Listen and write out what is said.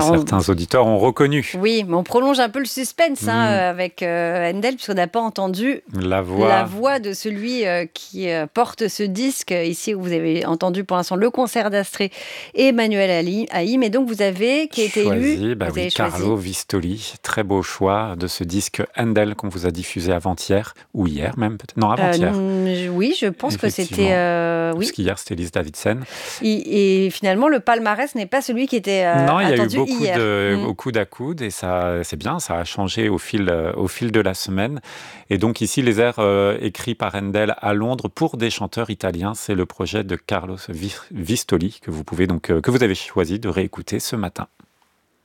certains auditeurs ont reconnu. Oui, mais on prolonge un peu le suspense avec Handel, puisqu'on n'a pas entendu La voix de celui qui porte ce disque. Ici, vous avez entendu pour l'instant le concert d'Astrée et Emmanuel Haïm. Et donc, vous avez, qui a été élu, vous avez Carlo Vistoli. Très beau choix de ce disque Handel qu'on vous a diffusé avant-hier, ou hier même, peut-être. Non, avant-hier. Oui, je pense que c'était... Parce qu'hier, c'était Lise Davidsen. Et finalement, le palmarès n'est pas celui qui était attendu hier. Non, il y a eu beaucoup de coude à coude, et ça, c'est bien, ça a changé au fil de la semaine. Et donc ici, les airs écrits par Handel à Londres pour des chanteurs italiens, c'est le projet de Carlo Vistoli que vous avez choisi de réécouter ce matin.